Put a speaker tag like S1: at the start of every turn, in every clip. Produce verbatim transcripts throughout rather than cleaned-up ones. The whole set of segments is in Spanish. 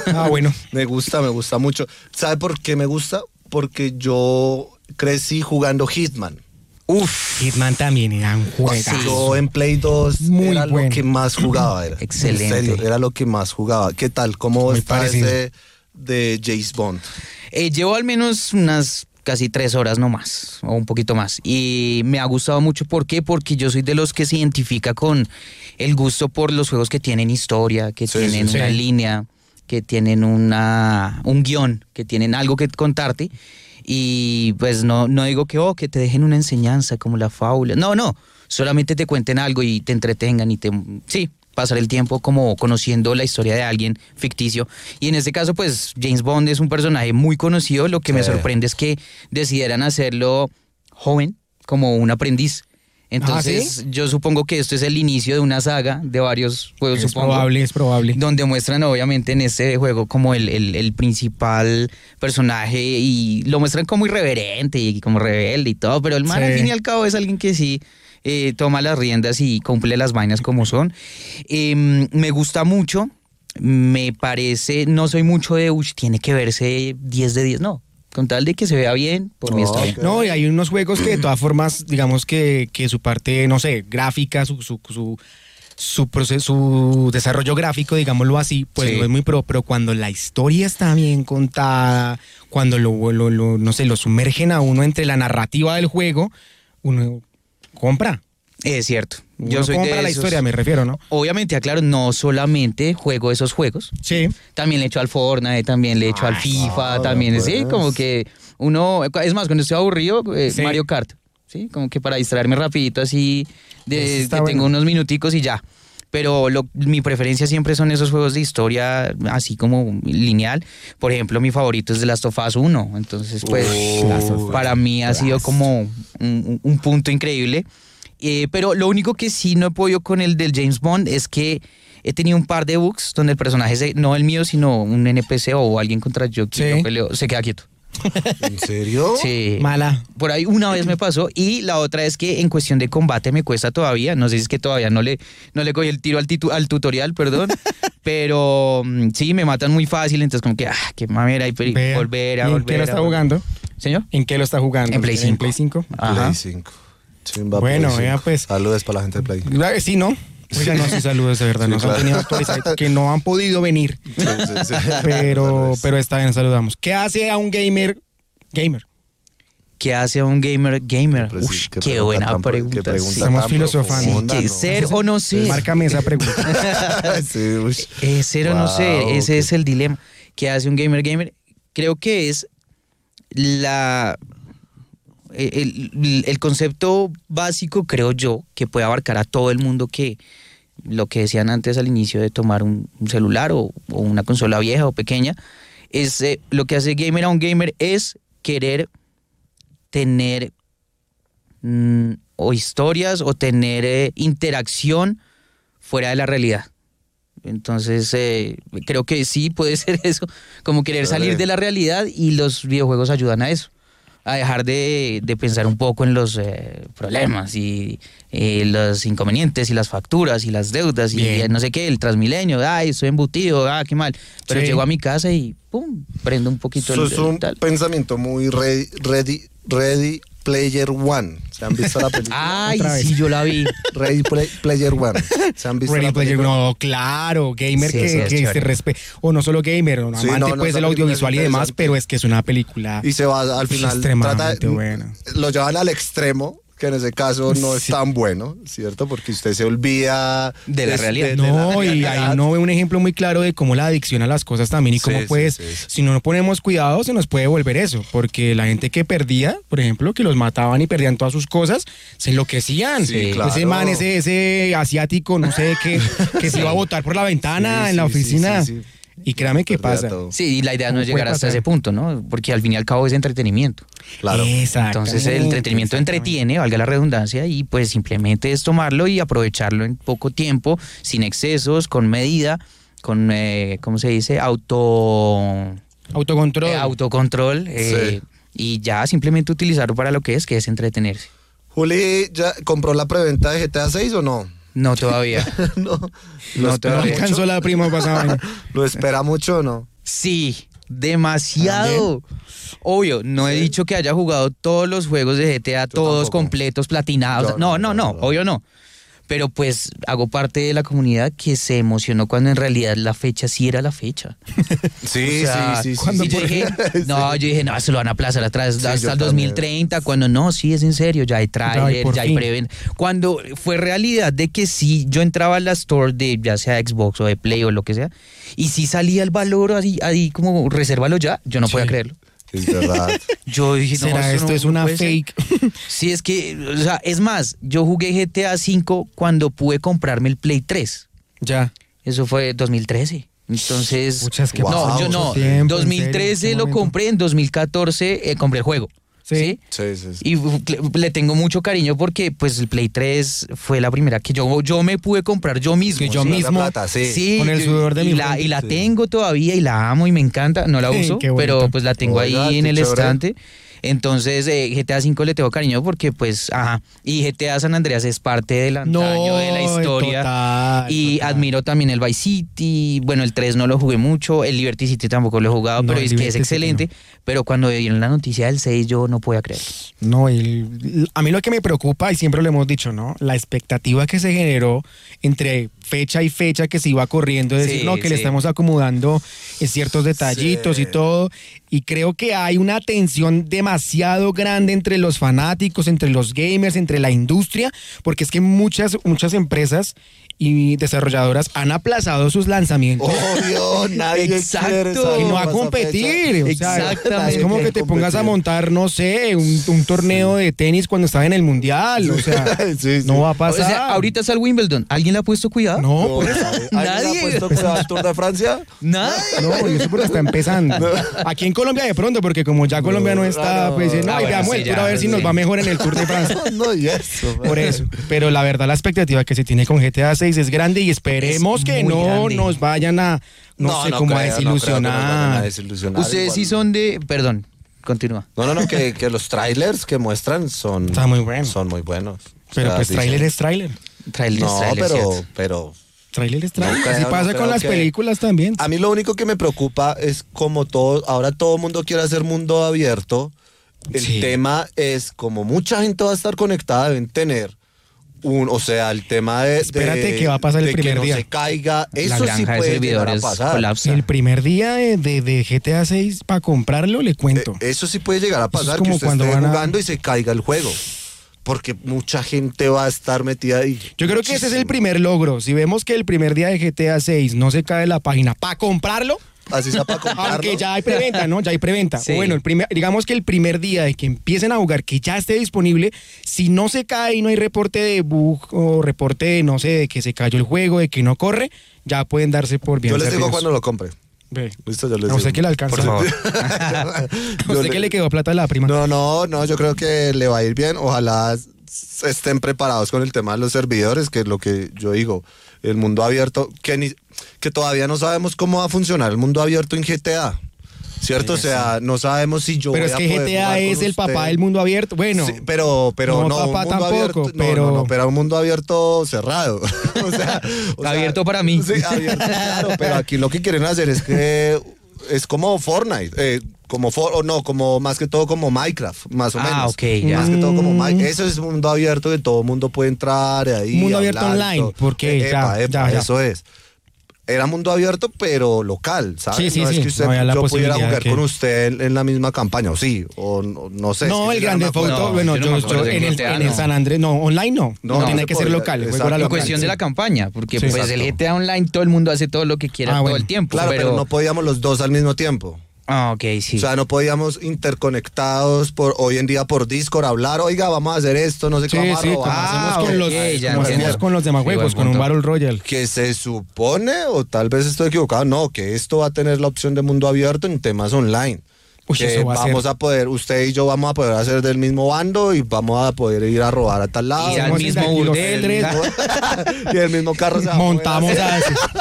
S1: Ah, bueno.
S2: Me gusta, me gusta mucho. ¿Sabe por qué me gusta? Porque yo crecí jugando Hitman.
S1: Uf, Hitman también era un juegazo.
S2: Yo en Play dos
S1: Muy
S2: era
S1: bueno.
S2: lo que más jugaba. Era.
S3: Excelente.
S2: En serio, era lo que más jugaba. ¿Qué tal? ¿Cómo
S1: Muy
S2: está
S1: parecido.
S2: ese de James Bond?
S3: Eh, llevo al menos unas casi tres horas no más, o un poquito más. Y me ha gustado mucho. ¿Por qué? Porque yo soy de los que se identifica con el gusto por los juegos que tienen historia, que
S2: Sí,
S3: tienen
S2: sí,
S3: una
S1: sí.
S3: línea, que tienen una, un guión, que tienen algo que contarte. Y pues no, no digo que, oh, que te dejen una enseñanza como la fábula. No, no. Solamente te cuenten algo y te entretengan y te... Sí, pasar el tiempo como conociendo la historia de alguien ficticio. Y en este caso, pues, James Bond es un personaje muy conocido. Lo que me
S2: Sí.
S3: sorprende es que decidieran hacerlo joven, como un aprendiz. Entonces,
S1: ¿Ah,
S3: yo supongo que esto es el inicio de una saga de varios juegos,
S1: Es
S3: supongo.
S1: probable, es probable.
S3: Donde muestran obviamente en este juego como el, el, el principal personaje y lo muestran como irreverente y como rebelde y todo, pero el man
S1: Sí.
S3: al fin y al cabo es alguien que sí eh, toma las riendas y cumple las vainas como son. Eh, me gusta mucho, me parece, no soy mucho de, uy, tiene que verse diez de diez, no. Con tal de que se vea bien, por mí
S2: No,
S3: está bien.
S2: ok.
S1: No, y hay unos juegos que de todas formas, digamos que, que su parte, no sé, gráfica, su, su, su, su, proceso, su desarrollo gráfico, digámoslo así, pues
S3: Sí.
S1: no es muy pro, pero cuando la historia está bien contada, cuando lo, lo, lo, no sé, lo sumergen a uno entre la narrativa del juego, uno compra.
S3: Es cierto.
S1: Uno
S3: Yo soy
S1: compra
S3: de
S1: la
S3: esos.
S1: historia, me refiero, ¿no?
S3: Obviamente, aclaro, no solamente juego esos juegos.
S1: Sí.
S3: También le echo al Fortnite, también le echo al FIFA,
S2: ah,
S3: también,
S2: pues.
S3: sí, como que uno, es más, cuando estoy aburrido, eh,
S1: Sí.
S3: Mario Kart, sí, como que para distraerme rapidito así, de
S1: Eso
S3: que
S1: está
S3: tengo
S1: bueno.
S3: unos minuticos y ya. Pero lo- mi preferencia siempre son esos juegos de historia, así como lineal. Por ejemplo, mi favorito es The Last of Us uno, entonces pues
S2: Uy, Last of Us.
S3: para mí ha sido como un, un punto increíble. Eh, pero lo único que sí no he podido con el del James Bond es que he tenido un par de bugs donde el personaje, se, no el mío, sino un N P C o alguien contra yo que
S1: Sí.
S3: yo peleo, se queda quieto.
S2: ¿En serio?
S3: Sí.
S1: Mala.
S3: Por ahí una vez me pasó y la otra es que en cuestión de combate me cuesta todavía, no sé si es que todavía no le, no le cogí el tiro al, titu- al tutorial, perdón, pero mm, sí, me matan muy fácil, entonces como que, ah, qué mamera, y pe-
S1: Vea.
S3: volver a
S1: ¿Y en
S3: volver.
S1: qué lo
S3: a
S1: está
S3: volver.
S1: jugando?
S3: ¿Señor?
S1: ¿En qué lo está jugando?
S3: En Play cinco.
S1: ¿En Play cinco?
S3: Ajá.
S2: Play cinco. Chimba,
S1: Bueno,
S2: Play
S1: vea,
S2: cinco.
S1: pues.
S2: Saludos para la gente de Play.
S1: Claro que sí, ¿no? Oiga, no, sí, saludos, de verdad.
S2: Sí,
S1: Nos
S2: claro.
S1: han tenido actualizados que no han podido venir.
S2: Sí, sí, sí.
S1: Pero,
S2: Saludos.
S1: pero está bien, saludamos. ¿Qué hace a un gamer? Gamer.
S3: ¿Qué hace a un gamer gamer?
S2: Qué preci-
S3: Ush,
S2: qué
S3: qué,
S2: pregunta
S3: buena
S2: tan pro-
S3: pregunta.
S2: qué pregunta
S3: sí.
S1: Estamos
S2: tan
S1: filosofando.
S2: profunda,
S3: ¿Qué,
S2: ¿no?
S3: ser o no ser?
S1: Márcame esa pregunta.
S2: Sí, uy.
S3: Eh, ser o no
S2: Wow,
S3: ser, ese
S2: qué-
S3: es el dilema. ¿Qué hace un gamer gamer? Creo que es la el, el- el concepto básico, creo yo, que puede abarcar a todo el mundo, que lo que decían antes al inicio de tomar un, un celular o, o una consola vieja o pequeña, es eh, lo que hace gamer a un gamer es querer tener mm, o historias o tener eh, interacción fuera de la realidad. Entonces, eh, creo que sí puede ser eso, como querer
S2: Chévere.
S3: salir de la realidad, y los videojuegos ayudan a eso, a dejar de, de pensar un poco en los eh, problemas y eh, los inconvenientes y las facturas y las deudas y
S1: Bien.
S3: eh, no sé qué, el Transmilenio, ay, estoy embutido, ah, qué mal. Pero
S1: Sí.
S3: llego a mi casa y pum, prendo un poquito
S2: Eso
S3: el,
S2: es un
S3: el tal.
S2: pensamiento muy ready, ready, ready Player One. ¿Se han visto la película?
S3: Ay,
S1: Otra vez.
S3: sí, yo la vi.
S2: Ready Play- Player One. ¿Se han visto
S1: Ready
S2: la
S1: Player,
S2: película?
S1: no, claro, gamer
S3: Sí,
S1: que,
S3: sí, es
S1: que
S3: chévere.
S1: se respete, o no solo gamer, o
S2: Sí,
S1: amante
S2: no, no,
S1: pues
S2: esa
S1: del
S2: película
S1: audiovisual
S2: es
S1: y demás,
S2: interesante.
S1: pero es que es una película
S2: Y se va al final.
S1: extremadamente
S2: trata-
S1: buena.
S2: Lo llevan al extremo, que en ese caso no es
S1: Sí.
S2: tan bueno, ¿cierto? Porque usted se olvida
S3: De la realidad.
S2: de
S1: No,
S2: la
S1: y
S2: realidad.
S1: ahí uno ve un ejemplo muy claro de cómo la adicción a las cosas también y
S2: Sí,
S1: cómo
S2: sí,
S1: pues,
S2: sí, sí.
S1: si no nos ponemos cuidado, se nos puede volver eso, porque la gente que perdía, por ejemplo, que los mataban y perdían todas sus cosas, se enloquecían.
S2: Sí, claro.
S1: Ese man, ese, ese asiático, no sé, que, que se iba a botar por la ventana
S2: Sí,
S1: en la
S2: sí, sí,
S1: oficina.
S2: sí, sí.
S1: Y créame que
S2: Perdía
S1: pasa.
S2: todo.
S3: Sí, y la idea no
S1: ¿Cómo
S3: es llegar
S1: puede
S3: hasta
S1: pasar?
S3: ese punto, ¿no? Porque al fin y al cabo es entretenimiento.
S2: Claro.
S1: Exactamente,
S3: Entonces el entretenimiento
S1: exactamente.
S3: entretiene, valga la redundancia, y pues simplemente es tomarlo y aprovecharlo en poco tiempo, sin excesos, con medida, con, eh, ¿cómo se dice? Auto...
S1: Autocontrol.
S3: eh, autocontrol. eh, y ya simplemente utilizarlo para lo que es, que es entretenerse.
S2: Juli, ¿ya compró la preventa de G T A seis o no?
S3: No todavía.
S2: no.
S3: No,
S2: ¿Lo espera
S3: todavía.
S2: mucho?
S1: Alcanzó la prima pasada.
S2: ¿Lo espera mucho o no?
S3: Sí, demasiado. Obvio, no he dicho que haya jugado todos los juegos de G T A, todos
S2: tampoco.
S3: completos, platinados.
S2: Yo
S3: No,
S2: no,
S3: no, no,
S2: no, no.
S3: obvio no. Pero pues hago parte de la comunidad que se emocionó cuando en realidad la fecha sí era la fecha.
S2: Sí,
S3: O sea,
S2: sí, sí, sí.
S1: cuando
S3: Y
S2: sí.
S3: yo dije, no, yo dije, no, se lo van a aplazar atrás
S2: Sí,
S3: hasta
S2: yo
S3: el dos mil treinta,
S2: también.
S3: cuando no, sí, es en serio, ya hay
S1: Ya, y
S3: trailer,
S1: por
S3: ya hay
S1: fin.
S3: preventa. Cuando fue realidad de que sí, yo entraba a la store de ya sea Xbox o de Play o lo que sea, y sí salía el valor así, ahí como resérvalo ya, yo no
S1: Sí.
S3: podía creerlo.
S2: Es verdad.
S3: Yo dije, no,
S1: ¿Será
S3: esto
S1: esto
S3: no-
S1: es
S3: no
S1: una
S3: puede ser.
S1: fake?
S3: Sí, es que, o sea, es más, yo jugué G T A cinco cuando pude comprarme el Play tres.
S1: Ya.
S3: Eso fue dos mil trece. Entonces,
S1: Puchas, que
S3: no,
S2: pasó
S3: yo no.
S1: mucho tiempo, en
S3: dos mil trece
S1: serio, ¿en qué
S3: lo
S1: momento?
S3: compré, en dos mil catorce eh, compré el juego.
S1: Sí.
S2: Sí, sí, sí.
S3: Y uh, le- le tengo mucho cariño porque pues el Play tres fue la primera que yo, yo me pude comprar yo mismo.
S1: Que yo
S3: ¿sí?
S1: mismo-
S2: La plata, sí.
S3: Sí,
S1: Con el
S3: yo-
S1: sudor de
S3: y
S1: mi
S3: la,
S1: frente,
S3: y la
S2: sí.
S3: tengo todavía y la amo y me encanta. No la
S1: Sí,
S3: uso,
S1: qué bonito.
S3: pero pues la tengo
S2: Oiga,
S3: ahí en
S2: qué
S3: el
S2: chévere.
S3: estante. Entonces eh, G T A cinco le tengo cariño porque pues, ajá. Y G T A San Andreas es parte del antaño
S1: No,
S3: de la historia.
S1: total,
S3: y
S1: total.
S3: admiro también el Vice City. Bueno, el tres no lo jugué mucho. El Liberty City tampoco lo he jugado,
S1: No,
S3: pero
S1: el
S3: es que es
S1: Liberty City
S3: excelente. Pero cuando dieron la noticia del seis yo no podía creer.
S1: No, el- a mí lo que me preocupa, y siempre lo hemos dicho, ¿no? La expectativa que se generó entre fecha y fecha que se iba corriendo, es decir,
S3: Sí,
S1: no, que le
S3: sí.
S1: estamos acomodando en ciertos detallitos
S2: Sí.
S1: y todo. Y creo que hay una tensión demasiado grande entre los fanáticos, entre los gamers, entre la industria, porque es que muchas, muchas empresas y desarrolladoras han aplazado sus lanzamientos.
S2: Obvio, nadie
S3: Exacto.
S2: quiere saber
S1: Y no a
S2: esa
S1: competir. O sea,
S3: Exactamente.
S1: es como que te pongas a montar, no sé, un, un torneo de tenis cuando estás en el mundial. O sea,
S2: Sí, sí.
S1: no va a
S3: O
S1: pasar.
S3: sea, ahorita está el Wimbledon. ¿Alguien le ha puesto cuidado?
S1: No,
S2: No,
S1: pues,
S2: nadie.
S3: Nadie.
S2: ¿Alguien ha puesto cuidado al Tour de Francia?
S3: Nada.
S1: no, y eso porque está empezando. Aquí en Colombia de pronto, porque como ya Colombia no está,
S2: no.
S1: pues dice, no,
S3: Ah,
S1: y
S3: bueno,
S1: veamos
S3: sí,
S1: el tour
S3: ya,
S1: a ver si nos
S3: sí.
S1: va mejor en el Tour de Francia.
S2: No, y eso.
S1: Por eso. Pero la verdad, la expectativa que se tiene con G T A seis es grande y esperemos
S3: Es
S1: que
S3: muy
S1: no
S3: grande.
S1: nos vayan a, no, sé, como a
S2: creo, no creo que nos vayan a
S1: desilusionar.
S2: desilusionar.
S3: Ustedes
S2: Igual.
S3: sí son de... Perdón, continúa.
S2: No, no, no, que, que los trailers que muestran son,
S1: Está muy bueno.
S2: son muy buenos.
S1: Pero
S2: O sea,
S1: pues
S2: dicen-
S1: tráiler es tráiler.
S3: Trailer,
S2: No,
S3: trailer,
S2: pero,
S3: ¿cierto?
S2: pero
S1: Tráiler es tráiler.
S2: No creo,
S1: Así
S2: no
S1: pasa
S2: creo
S1: con las
S2: que-
S1: películas también.
S2: a mí lo único que me preocupa es como todo, ahora todo el mundo quiere hacer mundo abierto. El
S1: Sí.
S2: tema es como mucha gente va a estar conectada, deben tener un, o sea, el tema de,
S1: Espérate
S2: de-
S1: que va a pasar el
S2: de
S1: primer
S2: que no
S1: día.
S2: se caiga,
S3: La
S2: eso sí
S3: granja de
S2: puede llegar a
S3: servidores
S2: pasar.
S3: colapsa.
S1: El primer día de, de- de G T A seis para comprarlo, le cuento.
S2: Eh, Eso sí puede llegar a
S1: es
S2: pasar,
S1: como
S2: que usted
S1: cuando
S2: esté
S1: van a-
S2: jugando y se caiga el juego. Porque mucha gente va a estar metida ahí.
S1: Yo creo que ese es el
S2: Muchísimo.
S1: primer logro. Si vemos que el primer día de G T A seis no se cae la página para comprarlo,
S2: Así sea para comprarlo.
S1: aunque ya hay preventa, ¿no? Ya hay preventa.
S3: Sí.
S1: O bueno, el primer, digamos que el primer día de que empiecen a jugar, que ya esté disponible, si no se cae y no hay reporte de bug o reporte de, no sé, de que se cayó el juego, de que no corre, ya pueden darse por bien
S2: Yo les digo
S1: servidos.
S2: cuando lo compre.
S1: Ve.
S2: Listo, yo les
S1: A
S2: digo.
S1: usted que le alcanza.
S3: Por favor.
S1: A
S2: Yo
S1: usted que le quedó plata a la prima.
S2: No, no, no, yo creo que le va a ir bien. Ojalá s- estén preparados con el tema de los servidores, que es lo que yo digo. El mundo abierto, que, ni, que todavía no sabemos cómo va a funcionar el mundo abierto en G T A. ¿Cierto? O sea, no sabemos si yo
S1: Pero
S2: voy
S1: es
S2: a
S1: que
S2: poder
S1: G T A
S2: jugar con
S1: es el
S2: usted.
S1: papá del mundo abierto. Bueno,
S2: Sí, pero, pero
S1: no,
S2: no, un
S1: papá
S2: mundo
S1: tampoco,
S2: abierto, no,
S1: pero-
S2: no, no, pero un mundo abierto cerrado. o sea, o sea,
S3: Abierto para mí.
S2: Sí, abierto, claro, pero aquí lo que quieren hacer es que es como Fortnite, eh, como for, o no, como más que todo como Minecraft, más o
S3: Ah,
S2: menos.
S3: ok, ya.
S2: Más que todo como
S1: Mm.
S2: Minecraft. Eso es un mundo abierto que todo el mundo puede entrar ahí.
S1: Un mundo abierto
S2: hablar y
S1: online,
S2: todo.
S1: porque
S2: Eh,
S1: ya,
S2: epa, epa,
S1: ya, ya.
S2: eso es. Era mundo abierto, pero local, ¿sabes?
S1: Sí, sí,
S2: no
S1: sí,
S2: es que usted,
S1: no había la
S2: yo pudiera
S1: posibilidad de
S2: jugar
S1: que-
S2: con usted en, en la misma campaña, o sí, o no, no sé.
S1: no,
S2: es
S1: el
S2: que yo
S1: grande
S2: me acuerdo.
S1: foto,
S3: No,
S1: bueno,
S3: yo no
S1: yo,
S3: me acuerdo
S1: yo
S3: de
S1: en, el,
S3: G T A,
S1: en el
S3: no.
S1: San Andrés, no, online no, no,
S2: No,
S1: tiene
S2: se
S1: que ser
S2: podía,
S1: local, el juego
S2: exacto.
S1: era
S3: En
S1: local.
S3: cuestión de la campaña, porque
S1: Sí,
S3: pues
S2: exacto.
S3: el G T A Online todo el mundo hace todo lo que quiera
S1: Ah,
S3: todo
S1: bueno.
S3: el tiempo.
S2: Claro, pero,
S3: pero,
S2: no podíamos los dos al mismo tiempo.
S3: Ah, ok, sí.
S2: O sea, no podíamos interconectados por hoy en día por Discord hablar, oiga, vamos a hacer esto, no sé
S1: Sí,
S2: qué vamos a
S1: sí, como
S2: robar.
S1: hacemos
S3: Ah,
S1: con los,
S3: ok, ya
S1: como
S3: entiendo.
S1: hacemos con los demás
S3: Sí,
S1: juegos,
S3: buen
S1: con un
S3: punto.
S1: Battle Royale.
S2: Que se supone, o tal vez estoy equivocado, no, que esto va a tener la opción de mundo abierto en temas online.
S1: Uy,
S2: que
S1: eso va a
S2: vamos
S1: ser-
S2: a poder, usted y yo vamos a poder hacer del mismo bando y vamos a poder ir a robar a tal lado.
S3: Ir al
S1: Hacemos
S3: mismo
S1: aquí los
S3: burdel.
S1: tres,
S2: y el mismo carro se va a
S1: montamos
S2: poder hacer.
S1: a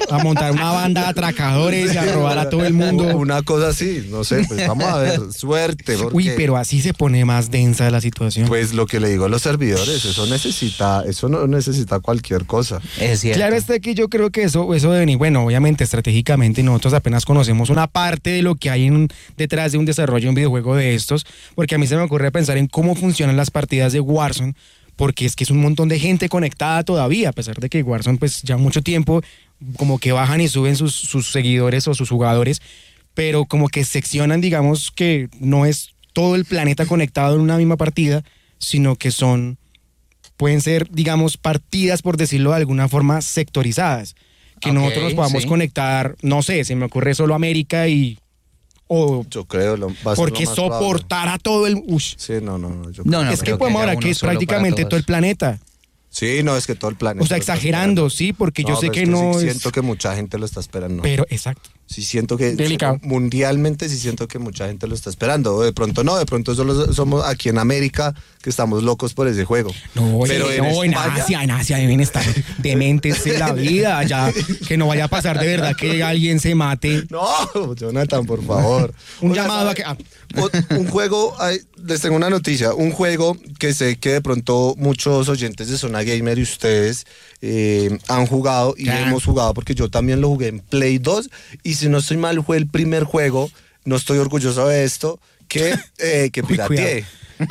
S1: a montar una banda de atracadores y a robar a todo el mundo.
S2: Una cosa así, no sé, pues vamos a ver, suerte. Porque,
S1: Uy, pero así se pone más densa la situación.
S2: pues lo que le digo a los servidores, eso necesita, eso no necesita cualquier cosa.
S3: Es cierto.
S1: Claro está que yo creo que eso, eso debe venir, bueno, obviamente estratégicamente nosotros apenas conocemos una parte de lo que hay en, detrás de un desarrollo de un videojuego de estos, porque a mí se me ocurre pensar en cómo funcionan las partidas de Warzone, porque es que es un montón de gente conectada todavía, a pesar de que Warzone pues ya mucho tiempo como que bajan y suben sus, sus seguidores o sus jugadores, pero como que seccionan, digamos que no es todo el planeta conectado en una misma partida, sino que son, pueden ser, digamos, partidas, por decirlo de alguna forma, sectorizadas. Que
S3: Ok,
S1: nosotros nos podamos
S3: sí.
S1: conectar, no sé, se me ocurre solo América y... O
S2: Yo creo, lo, va a ser
S1: porque
S2: lo más probable.
S1: soportar a todo el... Ush.
S2: Sí, no, no, no. Yo
S3: No, no,
S1: es que
S3: creo
S1: podemos
S3: haya
S1: hablar que
S3: uno
S1: es
S3: solo para
S1: prácticamente
S3: todos.
S1: todo el planeta.
S2: Sí, no, es que todo el planeta.
S1: O sea,
S2: lo está
S1: exagerando,
S2: esperando.
S1: sí, porque yo
S2: No,
S1: sé
S2: pero
S1: que
S2: es
S1: no
S2: sí
S1: es...
S2: siento que mucha gente lo está esperando.
S1: Pero, exacto.
S2: Sí siento que
S1: Delicado.
S2: mundialmente sí siento que mucha gente lo está esperando. O de pronto no, de pronto solo somos aquí en América que estamos locos por ese juego.
S1: No,
S2: Pero
S1: eh,
S2: en
S1: no, en
S2: España-
S1: Asia, en Asia deben estar dementes en la vida, ya que no vaya a pasar de verdad que alguien se mate.
S2: No, Jonathan, por favor.
S1: Un
S2: Oiga,
S1: llamado a
S2: ¿sabe?
S1: que... ah,
S2: O- Un juego, ay, les tengo una noticia, un juego que sé que de pronto muchos oyentes de Zona Gamer y ustedes eh, han jugado y
S1: Ya.
S2: hemos jugado porque yo también lo jugué en Play dos y si no estoy mal fue el primer juego, no estoy orgulloso de esto, que, eh, que
S1: Uy,
S2: pirateé.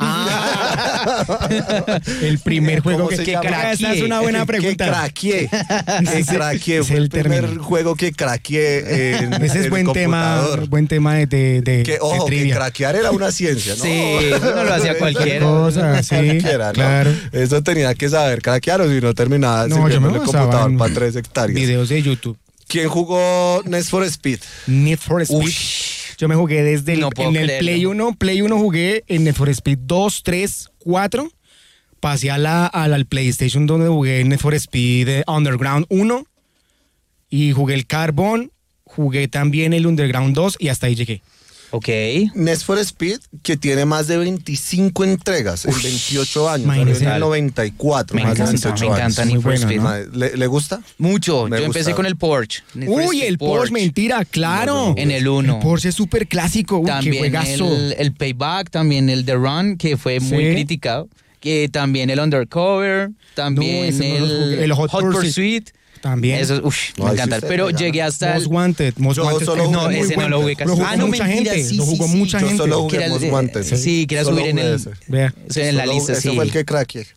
S1: Ah, el primer juego
S2: ¿Cómo
S1: que,
S2: se
S1: que
S2: llama?
S1: cra- esa es una buena
S2: Que
S1: pregunta.
S2: craqueé. Que
S1: Ese-
S2: craqueé.
S1: ese
S2: Fue
S1: es
S2: el
S1: el
S2: primer
S1: término.
S2: juego que craqueé en,
S1: Ese es
S2: en
S1: buen tema,
S2: computador.
S1: buen tema de, de, de-
S2: Que,
S1: de
S2: ojo, que
S1: trivia.
S2: craquear era una ciencia, ¿no?
S3: Sí, eso no lo hacía cualquiera.
S1: Cosa, sí,
S2: Cualquiera, ¿no?
S1: claro.
S2: Eso tenía que saber craquear o si no terminaba
S1: No, yo me
S2: sirviéndole
S1: basaba
S2: computador
S1: en
S2: para tres hectáreas.
S1: videos de YouTube.
S2: ¿Quién jugó Need for Speed?
S1: Need for Speed.
S3: Uy.
S1: Yo me jugué desde el,
S3: No puedo
S1: en el
S3: creerlo.
S1: Play uno. Play uno jugué en Need for Speed dos, tres, cuatro. Pasé a la, a la- al PlayStation donde jugué Need for Speed eh, Underground uno. Y jugué el Carbon. Jugué también el Underground dos y hasta ahí llegué.
S3: Ok.
S2: Need for Speed, que tiene más de veinticinco entregas en veintiocho años. Salió
S1: imagínese.
S2: en el noventa y cuatro,
S3: Me
S2: más de
S3: encanta,
S2: veintiocho
S3: me encanta
S2: años.
S3: Need for
S1: Muy bueno,
S3: Speed.
S1: ¿no?
S2: Madre, ¿Le, le gusta?
S3: Mucho.
S2: Me
S3: Yo empecé
S2: gusta.
S3: con el Porsche. Need for
S1: Uy,
S3: Speed
S1: el Porsche, mentira, claro.
S3: En el uno.
S1: El Porsche es súper clásico. Uy, qué
S3: También
S1: juegazo.
S3: el, el Payback, también el The Run, que fue muy
S1: Sí.
S3: criticado. Que también el Undercover, también
S1: ese no lo
S3: el,
S1: jugué. El Hot Pursuit.
S3: Pursuit.
S1: También.
S3: Eso, uf,
S2: No,
S3: me
S2: ahí sí
S3: encanta.
S2: usted
S3: Pero
S2: me gana.
S3: llegué hasta
S1: Most
S3: el...
S1: Wanted. Most
S2: Yo
S1: Wanted
S2: solo
S1: es
S2: jugué
S3: No,
S1: muy
S3: ese no
S1: bueno.
S3: lo jugué casi.
S1: Lo jugó
S3: Ah, no,
S1: mucha
S3: mentira,
S1: gente.
S3: sí,
S1: lo jugó
S3: sí, sí.
S1: mucha
S2: Yo
S1: gente.
S2: solo jugué
S3: Que era el
S2: Most
S3: de-
S2: Wanted.
S3: sí, que era
S2: Solo
S3: subir en
S2: jugué
S3: el...
S2: ese.
S1: Vea.
S3: Sí, en la
S2: Solo-
S3: lista,
S2: ese
S3: sí.
S2: fue el que craqueé.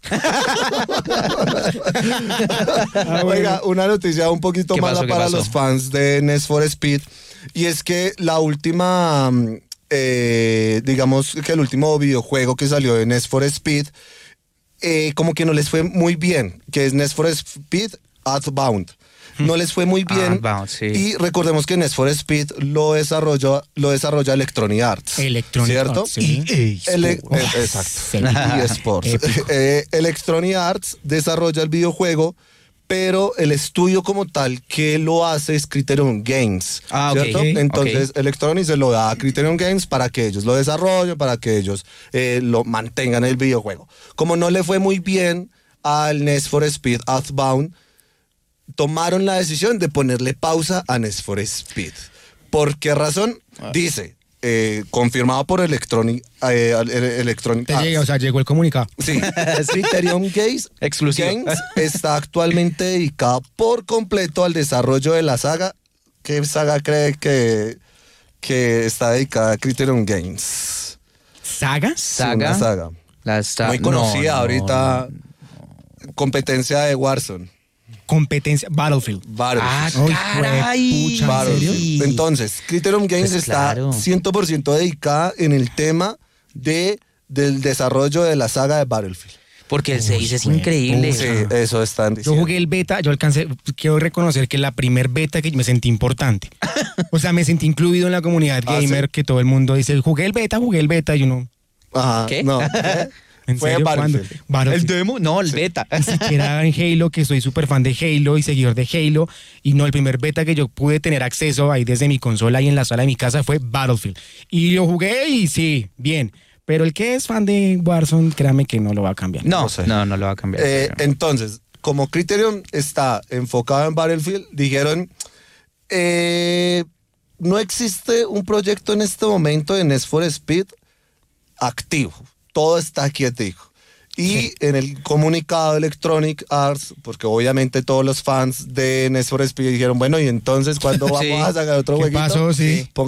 S1: Ah, bueno.
S2: Oiga, una noticia un poquito
S3: ¿Qué
S2: mala
S3: pasó, qué
S2: para
S3: pasó?
S2: los fans de Need for Speed. Y es que la última, mm, eh, digamos que el último videojuego que salió de Need for Speed, eh, como que no les fue muy bien, que es Need for Speed Earthbound. No les fue muy bien.
S3: Earthbound, sí.
S2: Y recordemos que Need for Speed lo desarrolla, lo desarrolla Electronic Arts.
S1: Electronic
S2: ¿cierto?
S1: Arts, sí.
S2: Ele-
S1: Oh,
S2: eh, exacto.
S1: sí.
S2: E A Sports.
S1: Épico.
S2: Eh, Electronic Arts desarrolla el videojuego, pero el estudio como tal que lo hace es Criterion Games.
S3: Ah, ok.
S2: ¿cierto?
S1: Ok.
S2: Entonces Electronic se lo da a Criterion Games para que ellos lo desarrollen, para que ellos eh, lo mantengan el videojuego. Como no le fue muy bien al Need for Speed Earthbound, tomaron la decisión de ponerle pausa a Need for Speed. ¿Por qué razón? Dice, eh, confirmado por Electronic, eh, el- Electronic
S1: Te
S2: Arts.
S1: llega, o sea, llegó el comunicado.
S2: Sí, Criterion Games,
S3: Exclusivo.
S2: Games está actualmente dedicada por completo al desarrollo de la saga. ¿Qué saga cree que, que está dedicada a Criterion Games?
S1: ¿Saga?
S3: Saga.
S2: Una saga.
S3: La está-
S2: Muy conocida
S3: no, no,
S2: ahorita. Competencia de Warzone.
S1: Competencia. Battlefield.
S2: Battlefield.
S3: Ah,
S1: Uy,
S3: caray.
S1: juepucha, ¿en
S2: Battlefield.
S1: serio?
S2: Entonces, Criterion Games
S3: Pues
S2: está
S3: claro.
S2: cien por ciento dedicada en el tema de, del desarrollo de la saga de Battlefield.
S3: Porque el seis es
S1: Uy,
S3: increíble.
S1: pucha.
S2: Sí, eso están
S1: Yo
S2: diciendo.
S1: jugué el beta, yo alcancé, quiero reconocer que la primer beta que me sentí importante. O sea, me sentí incluido en la comunidad
S2: Ah,
S1: gamer,
S2: ¿sí?
S1: que todo el mundo dice, jugué el beta, jugué el beta, y uno,
S2: Ajá,
S3: ¿Qué?
S2: no.
S1: ¿en
S2: Fue
S1: serio? ¿Cuándo?
S2: Battlefield.
S1: Battlefield.
S3: ¿El demo? No, el beta.
S1: Ni siquiera en Halo, que soy súper fan de Halo y seguidor de Halo. Y no, el primer beta que yo pude tener acceso ahí desde mi consola y en la sala de mi casa fue Battlefield. Y lo jugué y sí, bien. Pero el que es fan de Warzone, créame que no lo va a cambiar.
S3: No,
S2: No sé.
S3: no, no lo va a cambiar.
S2: Eh, entonces, como Criterion está enfocado en Battlefield, dijeron, eh, no existe un proyecto en este momento de Need for Speed activo, todo está quietico. Y sí. En el comunicado de Electronic Arts, porque obviamente todos los fans de Need for Speed dijeron, bueno, y entonces, ¿cuándo vamos sí. a sacar otro
S1: ¿Qué
S2: jueguito?
S1: pasó? Sí.